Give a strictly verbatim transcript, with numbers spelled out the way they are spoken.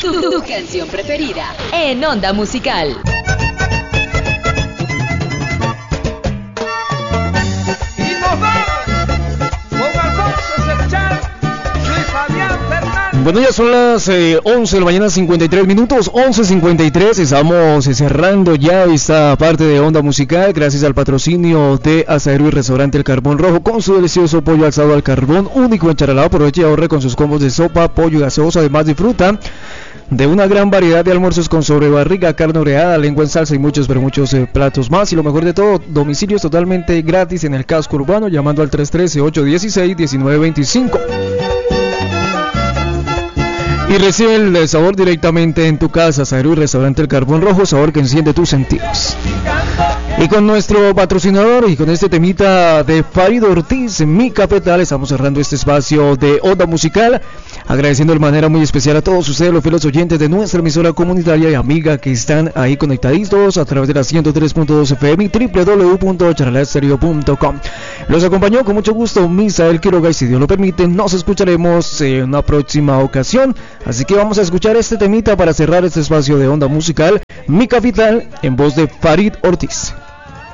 tu, tu canción preferida en Onda Musical. Bueno, ya son las eh, once de la mañana, cincuenta y tres minutos, once cincuenta y tres. Estamos eh, cerrando ya esta parte de Onda Musical gracias al patrocinio de Asadero y Restaurante El Carbón Rojo con su delicioso pollo asado al carbón único en Charalá. Aproveche y ahorre con sus combos de sopa, pollo y gaseosa. Además disfruta de una gran variedad de almuerzos con sobrebarriga, carne oreada, lengua en salsa y muchos, pero muchos eh, platos más. Y lo mejor de todo, domicilios totalmente gratis en el casco urbano llamando al tres uno tres, ocho uno seis, uno nueve dos cinco. Y recibe el sabor directamente en tu casa. Asadero y Restaurante El Carbón Rojo, sabor que enciende tus sentidos. Y con nuestro patrocinador y con este temita de Farid Ortiz, Mi Cafetal, estamos cerrando este espacio de Onda Musical, agradeciendo de manera muy especial a todos ustedes, los fieles oyentes de nuestra emisora comunitaria y amiga que están ahí conectaditos a través de la ciento tres punto dos F M y doble u doble u doble u punto charalaestereo punto com. Los acompañó con mucho gusto Misael Quiroga y si Dios lo permite nos escucharemos en una próxima ocasión. Así que vamos a escuchar este temita para cerrar este espacio de Onda Musical, Mi Cafetal, en voz de Farid Ortiz.